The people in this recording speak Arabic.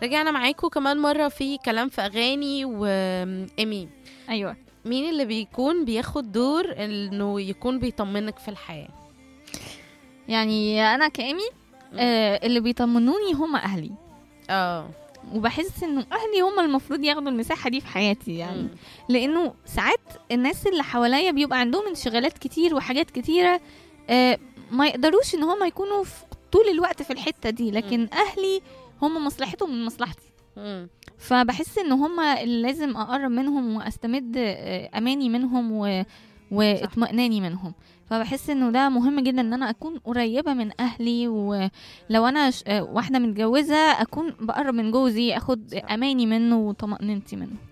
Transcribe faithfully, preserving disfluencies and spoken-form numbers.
رجعنا معاكم كمان مرة في كلام في أغاني. وإيمي، ايوه. مين اللي بيكون بياخد دور إنه يكون بيطمنك في الحياة؟ يعني انا كامي آه اللي بيطمنوني هم اهلي. اه وبحس انه اهلي هم المفروض ياخدوا المساحه دي في حياتي، يعني مم. لانه ساعات الناس اللي حواليا بيبقى عندهم انشغالات كتير وحاجات كتيره، آه ما يقدروش ان هم يكونوا في طول الوقت في الحته دي، لكن اهلي هم مصلحتهم من مصلحتي. مم. فبحس ان هم اللي لازم اقرب منهم واستمد آه، اماني منهم و... واطمئناني منهم. فبحس انه ده مهم جدا ان انا اكون قريبه من اهلي، ولو انا ش... آه، واحده متجوزه اكون بقرب من جوزي، اخد صح. اماني منه وطمأنينتي منه.